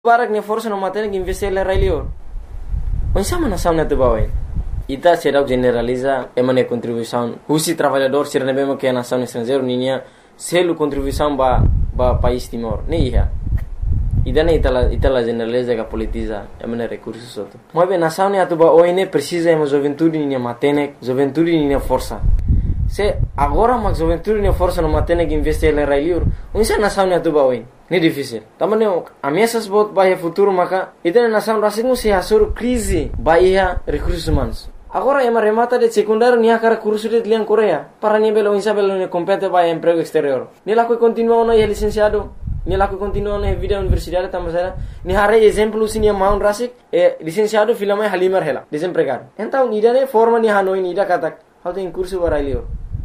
Barak ne força no matene que investir le railio. Onde sama na sauna tu bawa. Ita será generaliza emane contribuição. Husi trabalhador ser ne bema que na sauna estrangeiro ninya selu contribuição ba país Timor. Ne ia. Ida ne itala generaliza que politiza emane recursos soto. Mas bem na sauna tu bawa ne precisa emo juventude ninya matene, juventude ninya força. Se agora mas juventude ninya força no matene que investir le railio. Onde na sauna tu bawa. Ini difícil. Também ameaças bot bahia futuro maka itu nação racismo se hasur crise bahia recursos humanos. Agora ema remata de secundário nia cara curso de liang Coreia para nia belo insa belo ne compete bahia emprego exterior. Ni laku continua na licenciado, ni laku continua na vida universidade tamasera. Ni hare exemplo sini maun rasik licenciado filama halimar hela desempregado. Então nida ne forma ni hanoi nida katak how tem curso barailio.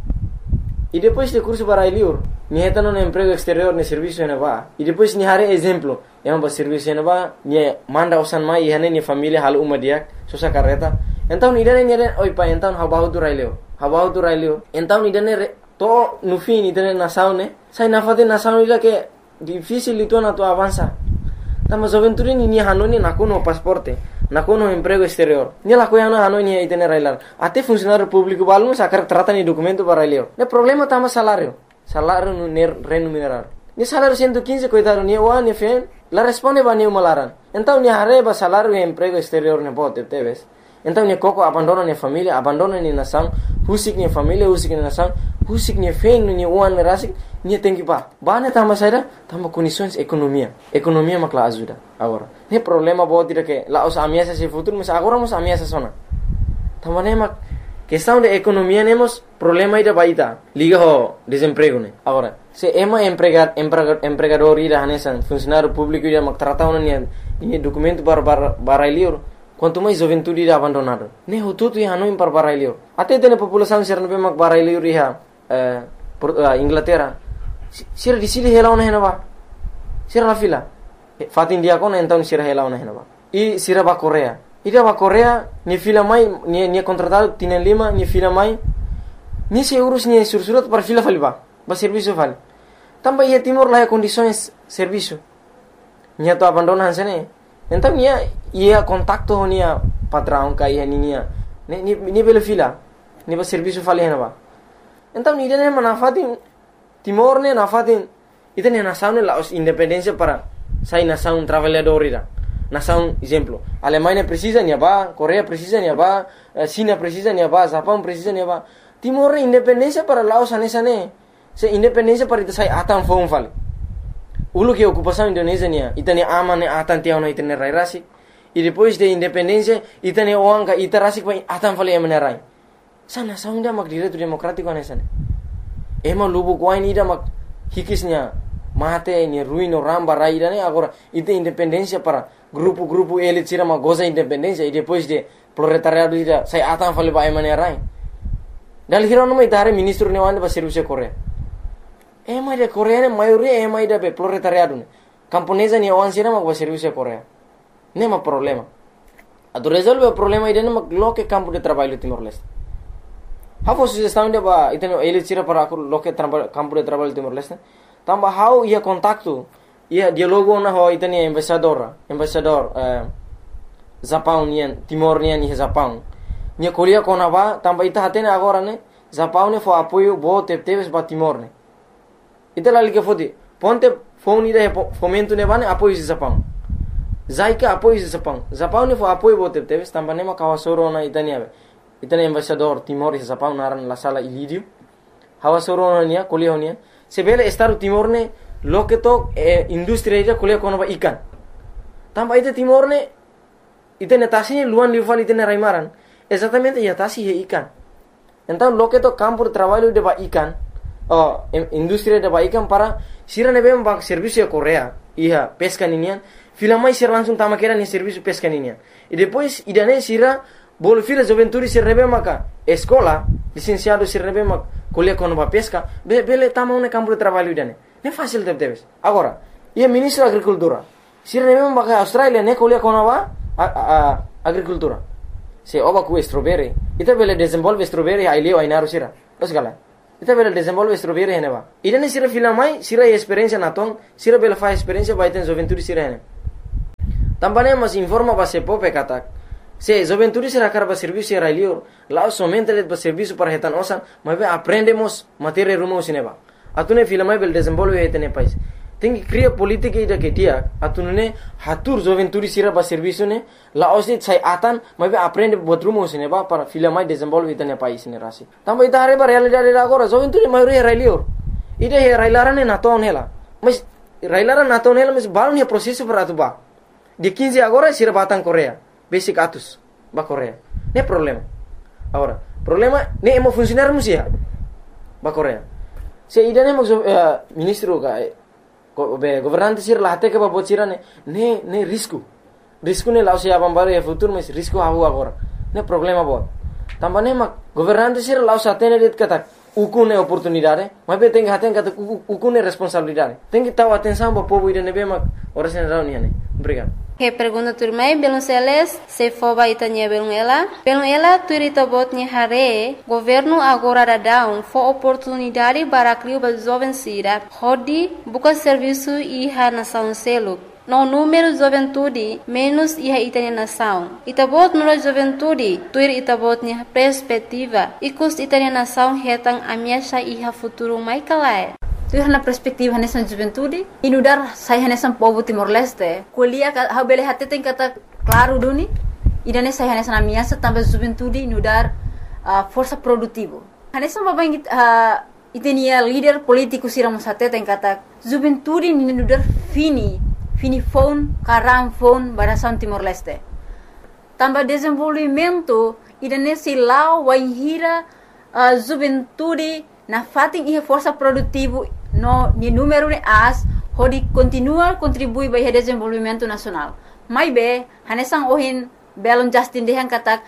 E depois de curso barailio ni heta no emprego exterior ne serviço ne va e depois ni hare exemplo ema ba serviço ne va ni manda usan mai ihane ni família hal uma dia sosa carreta então ni dane oi pa então habahu tu railio então ni dane to no fim ni dane na saune sai na fate na saune la que difícil itu na tu avança tama juventude ni hanoni na kuno pasporte na kuno emprego exterior ni la coiana hanoni itene railar até funcionário público balmo sacar trata ni documento para railio ne problema tama salário no remunerar. Ni salário 115 coitado ni wa ni fen, la responde ba ni malaran. Então ni hareba salário e emprego exterior ne bote teves. Então ni koko abandona ni família, abandona ni nação, husik ni família, husik ni nação, husik ni fen ni uan rasik, ni tem que ba. Ba ne tama saída, tama condições economia. Economia makla ajuda agora. Ni problema bote de que la os ameaça se futuro, mas agora mos ameaça sona. Tama ne mak questão de economia nemos problema ida baita liga ho desemprego ne agora se ema empregador ida hanesan funcionário público ida mak trata una ni documento barailio quanto mais juventude ida abandonado ne ho tudo ia no par barailio até tene população ser no mak barailio iha Inglaterra sira disili hela una henava sira la fila fatin dia kona então sira hela una henava e sira ba Coreia ida ba Coreia ni fila mai ni contratado tienen lima ni fila mai ni se urus ni sursurat para fila faliba ba serviço fali tamba ia Timor lá condições serviço ni to abandona hansene então ia contacto ni patrão kai ni bela fila ni ba serviço fali hena então ni dene manafatin Timor ne nafatin ita ne nação la os independência para sai nação trabalhador ida nação exemplo Alemanha precisa ni ba Coreia precisa ni ba China precisa ni ba Japão precisa ni ba Timor independência para Laos anesane se independência para itu sai atan fong fale ulu que ocupação Indonésia nia itani amane atan tiao na itane rai rasi e depois de independência itane oanga itarasi pa atan fale emane rai sana saunda mak direito democrático anesane ema lubu kwai ni da mak hikisnya mate ni ruino ramba rai dane agora ite independência para grupo elite sira ma goza independência e depois de proletariado ida sai atan fale ba emane rai dal hiro no mai tare ministro ne wande ba serviço Coreia mai de Coreia ne maioria mai da be proletariado ne camponesa ne wan sira ma ba serviço Coreia ne ma problema ado resolve o problema ida ne ma loke campo de trabalho Timor Leste hafo sugestão de ba iteno elite sira para loke campo de trabalho Timor Leste tamba how ia contacto ia dialogo na ho itani embaixador Japão nian Timor nian ni Japão nia Coreia kona ba tamba ita hatene agora ne Japão ne fo apoio bo teves ba Timor ne ita lali que fodi ponte fone ida fomento ne ba ne apoio Japão zaika apoio Japão ne fo apoio bo teves tamba ne ma kawasoro na itani embaixador Timor e Japão naran la sala ilidio hawasoro na nia Coreia nia sebele estar Timor ne lo que to industria ida Coreia kono ba ikan tamba ita Timor ne itene tasi luan lival itene raimaran exatamente ia tasi he ikan então lo que to campo de trabalho de ba ikan industria de ba ikan para sira ne bem ba serviço de Coreia ia pesca ninian fila mai sira langsung tama kera ni serviço pesca ninian e depois idane sira bol fila juventude sira bem maka escola licenciado sira bem mak Coreia kono ba pesca bele tama un campo de trabalho idane ne fácil teves agora ia ministro da agricultura sira ne bem maka Australia ne Coreia kono ba agricultura se oba ku strawberry ita bele desenvolve strawberry ai leo ai naru sira os gala ita bele desenvolve strawberry heneba idane sira fila mai sira experiência na ton sira bele fa experiência ba iten juventude sira hene Também mas informa para se pope katak. Se juventude será cara para serviço era lior, lá somente ele para serviço para retan osan, mas aprendemos matéria rumo cinema. Atune filha mais bel desenvolve etene país. Tem que criar política ida que dia, atune hatur juventude será para serviço ne, lá osit sai atan, mas aprende buat rumo cinema para filha mais desenvolve etene país ne rasi. Também ida are para realidade agora, juventude maioria era lior. Ida era ilarane naton hela. Mas railara naton hela mas balon ya processo para atuba. De 15 agora será batang Korea. Basic atus ba Korea. Ne problema. Agora, problema ne emo funcionar musia ba Korea. Se idane mo ministro ka governante sir lahte ke ba bocira ne risco. Risco ne lao se abambare ya futuro mas risco ahu agora. Ne problema bo. Tambane ma governante sir lao satene det kata ukune oportunidade, mas be tem haten kata ukune responsabilidade. Tem que tahu atenção ba povo idane be ma ora sen rauni ne. Obrigado. Que pergunta turmai belum seles se foba itanya belum ela turita botnya hare governo agora da down for oportunidade para criar para jovem sira hodi buka serviço iha nação selo no número juventude menos iha itanya nação itabot no juventude tuir itabotnya perspectiva ikus itanya nação hetang amiasha iha futuro mai kalai. Tu na perspektiva nessa juventude inudar saya nessa povo Timor-Leste kuliah ha bele hate tem kata claro duni idane saya nessa na minha também juventude inudar força produtivo nessa babang itenia líder político siramos hate tem kata juventude inudar fini phone karam phone para São Timor-Leste também desenvolvimento idane silau waihira juventude na fating ihe força produtivo no ni número de as hodi continua contribui para o desenvolvimento nacional. Mai be hanesang ohin belon Justin dehan katak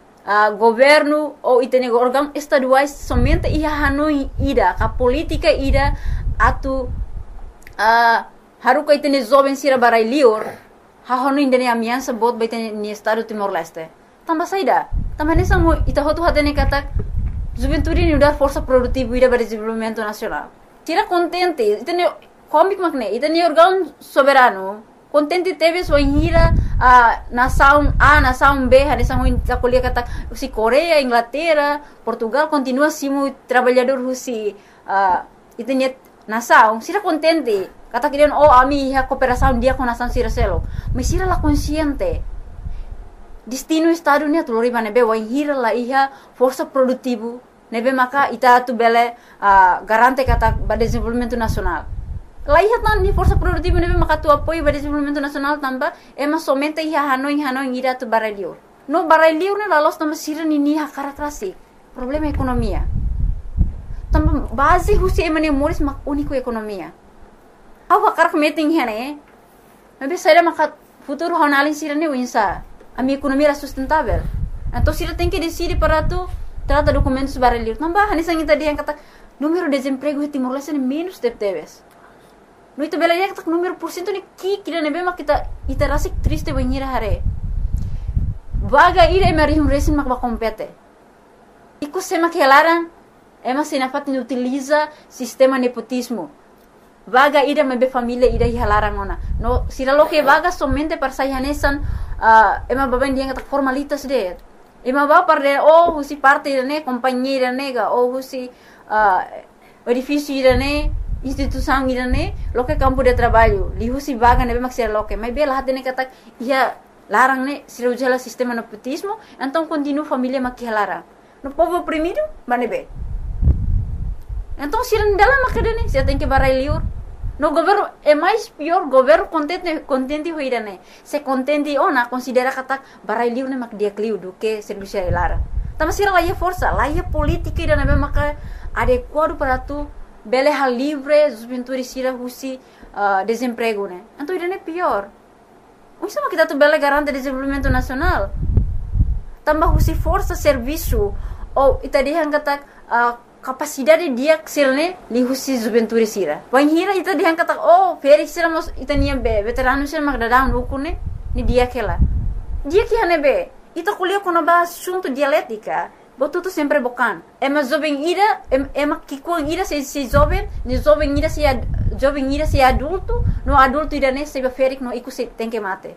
governo ou itene órgão estaduais somente ia hanoi ida ka política ida atu haruka itene jovem sira barai lior ha hanoi indene amiança bot baitene ni estado Timor-Leste. Tambah saida tambah hanesang ita hotu hatene katak juventude ni dar força produtiva ida para desenvolvimento nacional. Tira contente, itene comic makne, itene órgão soberano. Contente teve sua inhira nação A, nação B, a nação da colher kata si Coreia, Inglaterra, Portugal continua simo trabalhador husi itene nação. Tira contente, kata kirian ami a cooperação dia com nação sira selo. Mas sira la consciente. Destino estado ni atulori nebe wa hira la iha força produtivo nebe maka ita tu bele garante kata ba desenvolvimento nacional. La iha tan ni força produtivo nebe maka tu apoio ba desenvolvimento nacional tamba ema somente iha hanoi ira tu baralio. No baralio ne la los tamba sira ni iha karakterasi. Problema ekonomia. Tamba base husi emane moris mak único ekonomia. Awa karak meeting hene. Nebe saira maka futuro honalin sira ni winsa. A minha economia era sustentável. Então, se ela tem que decidir para tu, trata documentos baralhos. Não vai, nessa gente dia kata número de desemprego em Timor-Leste é menos de teves. No itu bela dia kata número por cento ni kira nebe mak kita rasa triste banhira hare. Vaga ira emari resin mak compete. Iku sema que elaran, ema sinafat ni utiliza sistema nepotismo. Vaga ida mebe família ida hilaran ona. No, sira lo que vaga somente para sayanesan ema baben dia kata formalitas de. Ema ba para husi parte ne companhia nega ou husi edifício ne instituição ne lo que campo de trabalho. Li husi vaga nebe mak sira lo que. Mas bela hatene kata ia larang ne sira ujala sistema nepotismo, então continua família mak hilaran. No povo oprimido, manebe. Então, se não dela macadane, se tem que barai liur. No governo é mais pior, governo contente hoirane. Se contente ona considera kata barai liur ne mak dia kliu do que serviço lara. Tama sira lá é força, lá é política e dana maka adequado para tu bele hal livre, juventude sira husi desemprego ne. Então irane pior. O sama kita tu bele garante desenvolvimento nacional. Tambah husi força serviço ou itadihan kata capacidade dia ksilne li husi juventude sira. Wan hira ita dihan kata feri sira mos ita niya be veterano sira magdadang lukune ni dia kela. Dia que hanebe ita kuliah kono ba assunto dialética. Botuto sempre bocan. Ema jovem ira ema kikuang ira se jovem, ni jovem ira se adulto, no adulto ira ne se ferik no iku se tem que mate.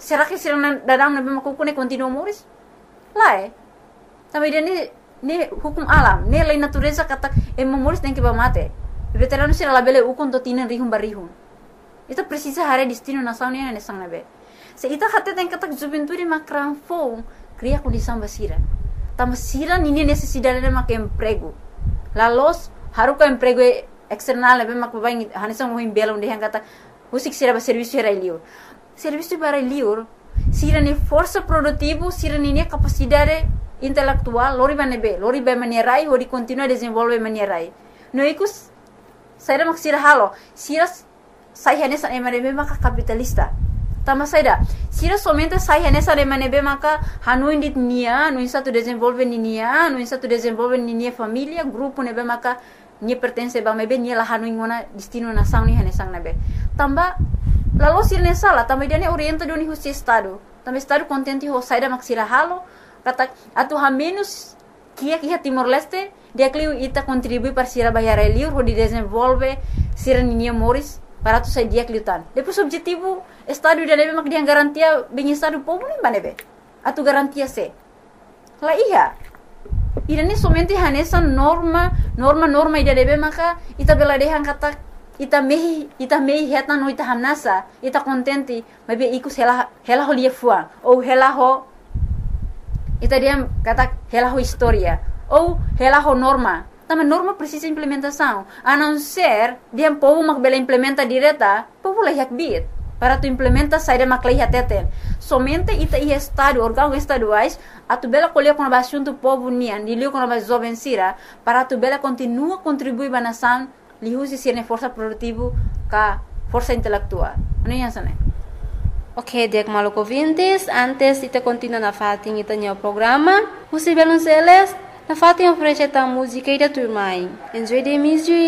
será que sira dadang na bema kukune continuo moris? Lá também dia ne hukum alam, ne lei natureza kata moris tem que mate. Veterano sira labele ukon to tinan rihum barihum. Ita precisa hare destino nação ne nesang nabe. Se ita hatte tem kata juventude macran fo cria condição basira. Tama sira nini necessidade de mak emprego. Lalos haruka emprego external nabe mak babai hanesang mo himbela onde kata usik sira ba serviço era liur. Serviço para liur sira ni força produtivo, sira ni capacidade intelectual, lori ba manierai, hori continua desenvolve manierai. No ikus saida mak sira halo, sira sai hanesa emanebe maka capitalista. Tama saida, sira somente sai hanesa emanebe maka hanu indit nia, no insa tu desenvolve nia, no insa tu desenvolve nia família, grupo nebe maka nia pertence ba mebe nia la hanu ingona destino nação ni hanesang nebe. Tamba lalu sira ne sala, tamba dia ne orienta doni husi estado. Tamba estado contente ho saida mak sira halo, kata atu ha menos kia Timor Leste, dia kliu ita contribui para sira bayar liur ho di desenvolve sira nia moris para tu sai dia kliutan. Depois objetivo estado dia nebe mak dia garantia bem estado povo nem banebe. Atu garantia se. La iya. Ida ne somente hanesa norma ida nebe maka ita bela dehan kata ita mehi heta no ita hamnasa ita contente mabe ikus hela ho lia fuang ou hela ho ita dia kata hela ho historia ou hela ho norma. Também norma precisa implementação. A não ser dia povo mak bela implementa direta, povo lah yak bit para tu implementa saída mak lah teten. Somente ita i estado órgãos estaduais a tu bela colher com a assunto povo nian, dilio com a jovem sira para tu bela continua contribuir ba nação, li usi sirne força produtivo ka força intelectual. Ano yan sana? Ok, Diak Maluk ouvintes, antes ita continua na fatin ita nyo programa, usi belon seles, na fatin oferece ta música ida turmai. Enjoy the music.